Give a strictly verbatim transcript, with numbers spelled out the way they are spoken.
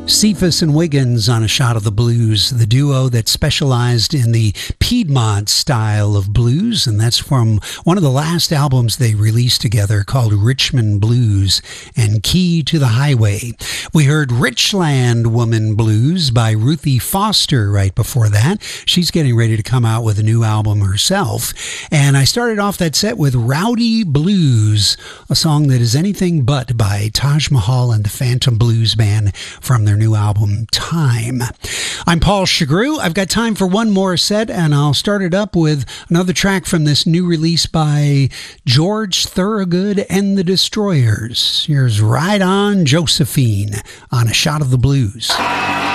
Cephas and Wiggins on A Shot of the Blues, the duo that specialized in the Piedmont style of blues, and that's from one of the last albums they released together called Richmond Blues and Key to the Highway. We heard Richland Woman Blues by Ruthie Foster right before that. She's getting ready to come out with a new album herself. And I started off that set with Rowdy Blues, a song that is anything but by Taj Mahal and the Phantom Blues Band from their new album, Time. I'm Paul Chagru. I've got time for one more set, and I'll start it up with another track from this new release by George Thorogood and the Destroyers. Here's Ride On Josephine on A Shot of the Blues.